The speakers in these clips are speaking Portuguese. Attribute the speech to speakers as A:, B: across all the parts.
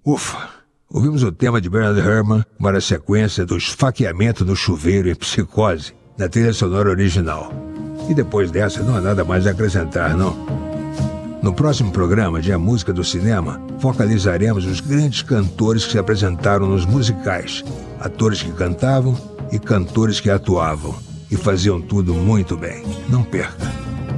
A: Ufa! Ouvimos o tema de Bernard Herrmann, uma sequência do esfaqueamento no chuveiro em Psicose, na trilha sonora original. E depois dessa, não há nada mais a acrescentar, não. No próximo programa de A Música do Cinema, focalizaremos os grandes cantores que se apresentaram nos musicais, atores que cantavam e cantores que atuavam, e faziam tudo muito bem. Não perca!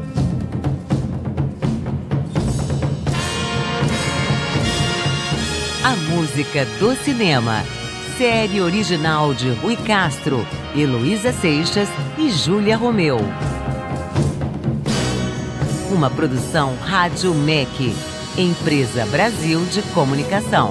B: A Música do Cinema. Série original de Rui Castro, Heloísa Seixas e Júlia Romeu. Uma produção Rádio MEC, Empresa Brasil de Comunicação.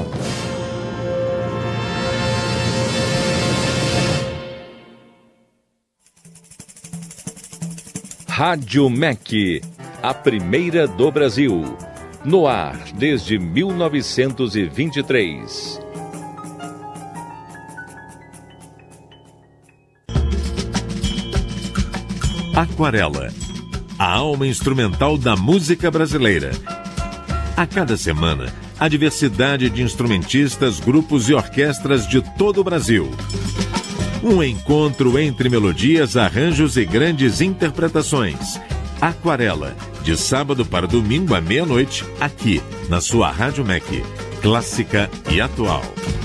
C: Rádio MEC, a primeira do Brasil. No ar desde 1923. Aquarela, a alma instrumental da música brasileira. A cada semana, a diversidade de instrumentistas, grupos e orquestras de todo o Brasil. Um encontro entre melodias, arranjos e grandes interpretações. Aquarela, de sábado para domingo à meia-noite, aqui na sua Rádio MEC, clássica e atual.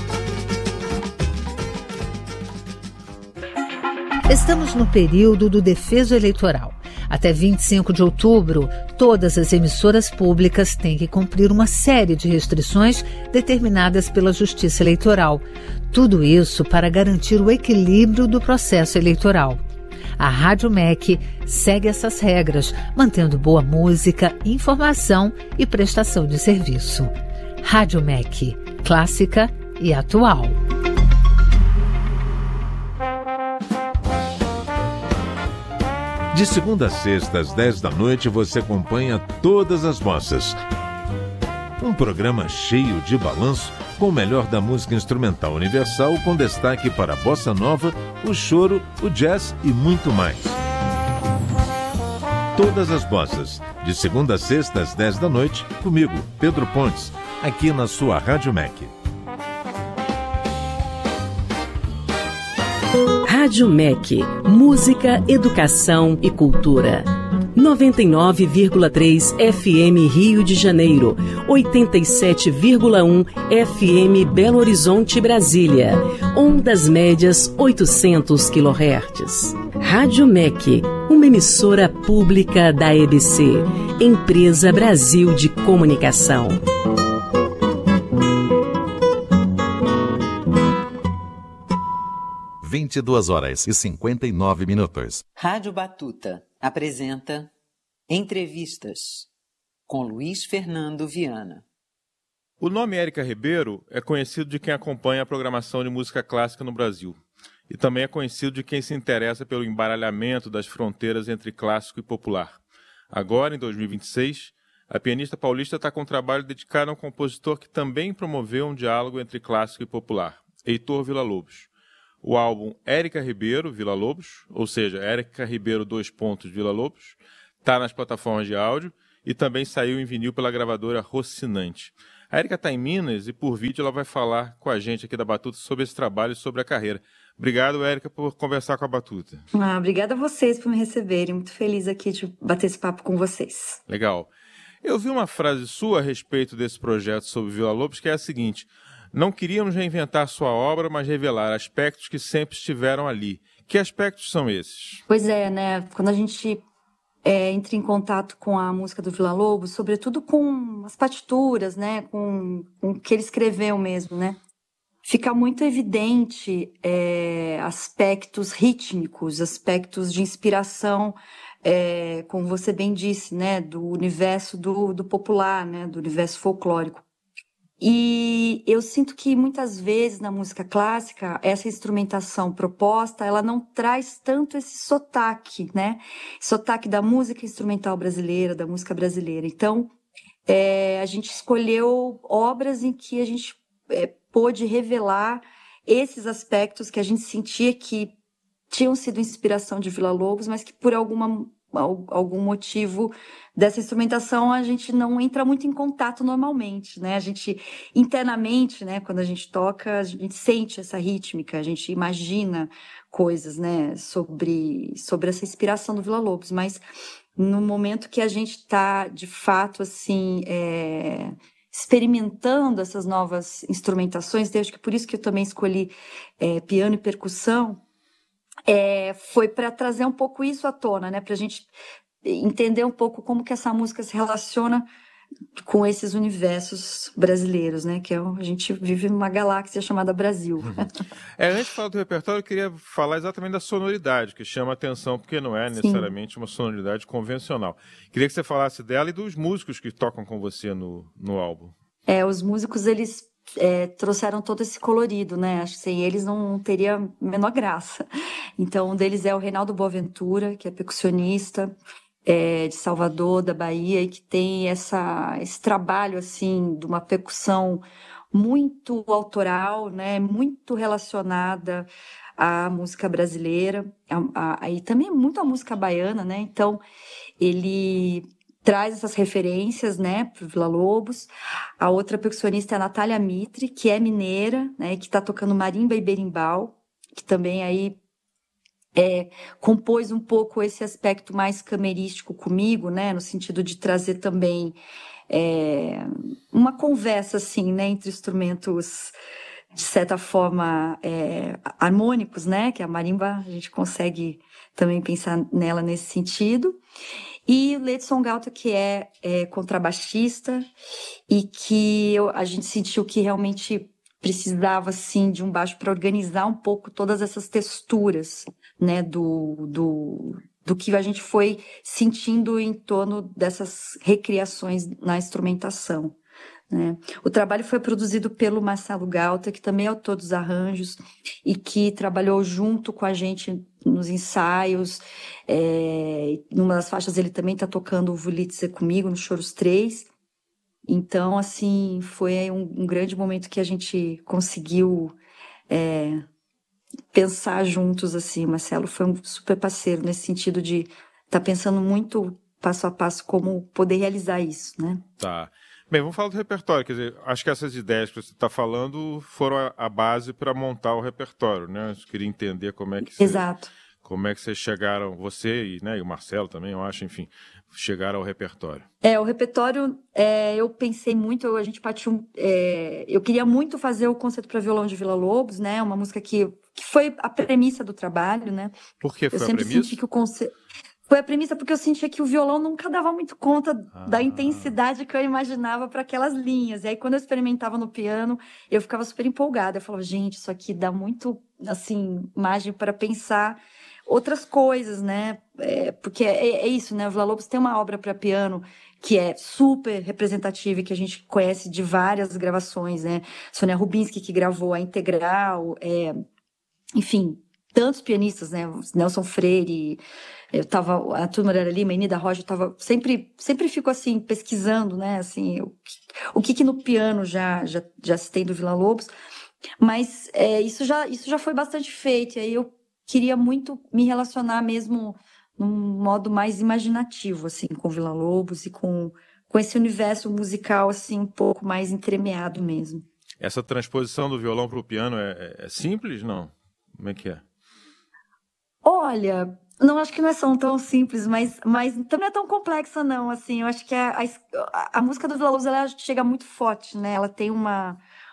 D: Estamos no período do defeso eleitoral. Até 25 de outubro, todas as emissoras públicas têm que cumprir uma série de restrições determinadas pela Justiça Eleitoral. Tudo isso para garantir o equilíbrio do processo eleitoral. A Rádio MEC segue essas regras, mantendo boa música, informação e prestação de serviço. Rádio MEC, clássica e atual.
C: De segunda a sexta, às 10 da noite, você acompanha Todas as Bossas. Um programa cheio de balanço, com o melhor da música instrumental universal, com destaque para a bossa nova, o choro, o jazz e muito mais. Todas as Bossas, de segunda a sexta, às 10 da noite, comigo, Pedro Pontes, aqui na sua Rádio MEC.
E: Rádio MEC, música, educação e cultura. 99,3 FM Rio de Janeiro, 87,1 FM Belo Horizonte, Brasília. Ondas médias 800 kHz. Rádio MEC, uma emissora pública da EBC, Empresa Brasil de Comunicação.
F: 22h59.
B: Rádio Batuta apresenta Entrevistas com Luiz Fernando Viana.
G: O nome Érica Ribeiro é conhecido de quem acompanha a programação de música clássica no Brasil. E também é conhecido de quem se interessa pelo embaralhamento das fronteiras entre clássico e popular. Agora, em 2026, a pianista paulista está com um trabalho dedicado a um compositor que também promoveu um diálogo entre clássico e popular, Heitor Villa-Lobos. O álbum Érica Ribeiro, Villa-Lobos, ou seja, Érica Ribeiro Villa-Lobos, está nas plataformas de áudio e também saiu em vinil pela gravadora Rocinante. A Érica está em Minas e por vídeo ela vai falar com a gente aqui da Batuta sobre esse trabalho e sobre a carreira. Obrigado, Érica, por conversar com a Batuta.
H: Obrigada a vocês por me receberem. Muito feliz aqui de bater esse papo com vocês.
G: Legal. Eu vi uma frase sua a respeito desse projeto sobre Villa-Lobos que é a seguinte: não queríamos reinventar sua obra, mas revelar aspectos que sempre estiveram ali. Que aspectos são esses?
H: Pois é, né? Quando a gente entra em contato com a música do Villa-Lobos, sobretudo com as partituras, né? Com o que ele escreveu mesmo, né? Fica muito evidente aspectos rítmicos, aspectos de inspiração, como você bem disse, né? Do universo do popular, né? Do universo folclórico. E eu sinto que muitas vezes na música clássica, essa instrumentação proposta, ela não traz tanto esse sotaque, né? Sotaque da música instrumental brasileira, da música brasileira. Então, a gente escolheu obras em que a gente pôde revelar esses aspectos que a gente sentia que tinham sido inspiração de Villa-Lobos, mas que por alguma algum motivo dessa instrumentação, a gente não entra muito em contato normalmente, né? A gente, internamente, né, quando a gente toca, a gente sente essa rítmica, a gente imagina coisas, né, sobre essa inspiração do Villa-Lobos, mas no momento que a gente está, de fato, assim, experimentando essas novas instrumentações, acho que por isso que eu também escolhi piano e percussão, foi para trazer um pouco isso à tona, né? Para a gente entender um pouco como que essa música se relaciona com esses universos brasileiros, né? Que a gente vive numa galáxia chamada Brasil.
G: Antes de falar do repertório, eu queria falar exatamente da sonoridade, que chama a atenção, porque não é necessariamente uma sonoridade convencional. Queria que você falasse dela e dos músicos que tocam com você no álbum.
H: Os músicos, eles trouxeram todo esse colorido, né? Acho que sem eles não teria a menor graça. Então, um deles é o Reinaldo Boaventura, que é percussionista, de Salvador, da Bahia, e que tem esse trabalho, assim, de uma percussão muito autoral, né? Muito relacionada à música brasileira, e também muito à música baiana, né? Então, ele traz essas referências, né, para o Villa-Lobos. A outra percussionista é a Natália Mitre, que é mineira, né, que está tocando marimba e berimbau, que também aí compôs um pouco esse aspecto mais camerístico comigo, né, no sentido de trazer também uma conversa, assim, né, entre instrumentos, de certa forma, harmônicos, né, que a marimba a gente consegue também pensar nela nesse sentido. E o Ledson Galta, que é contrabaixista, e que a gente sentiu que realmente precisava, assim, de um baixo para organizar um pouco todas essas texturas, né, do que a gente foi sentindo em torno dessas recriações na instrumentação, né? O trabalho foi produzido pelo Marcelo Galta, que também é autor dos arranjos e que trabalhou junto com a gente nos ensaios. Numa das faixas ele também está tocando o Wurlitzer comigo, no Choros 3. Então, assim, foi um grande momento que a gente conseguiu pensar juntos, assim. Marcelo foi um super parceiro nesse sentido de estar pensando muito passo a passo como poder realizar isso, né?
G: Tá. Bem, vamos falar do repertório. Quer dizer, acho que essas ideias que você está falando foram a base para montar o repertório, né? Eu queria entender como é que
H: Exato.
G: Como é que vocês chegaram, você e o Marcelo também, eu acho, enfim, chegaram ao repertório.
H: O repertório, eu pensei muito, a gente partiu, eu queria muito fazer o Concerto para Violão de Villa-Lobos, né? Uma música que foi a premissa do trabalho, né?
G: Por que foi a premissa?
H: Eu sempre senti que o concerto... Foi a premissa porque eu sentia que o violão nunca dava muito conta da intensidade que eu imaginava para aquelas linhas. E aí, quando eu experimentava no piano, eu ficava super empolgada. Eu falava, gente, isso aqui dá muito, assim, margem para pensar outras coisas, né? Porque é isso, né? O Villa-Lobos tem uma obra para piano que é super representativa e que a gente conhece de várias gravações, né? Sônia Rubinski, que gravou a Integral, enfim, tantos pianistas, né? Nelson Freire, a Turma Moreira Lima, Enida Rocha, eu tava sempre fico assim pesquisando, né? Assim, o que no piano já se tem do Villa-Lobos, mas isso já foi bastante feito. E aí eu queria muito me relacionar mesmo num modo mais imaginativo, assim, com o Villa-Lobos e com esse universo musical assim um pouco mais entremeado mesmo.
G: Essa transposição do violão para o piano é simples, não? Como é que é?
H: Olha, não acho que não é tão simples, mas também não é tão complexa, não. Assim, eu acho que a música do Villa-Lobos ela chega muito forte, né? Ela tem uma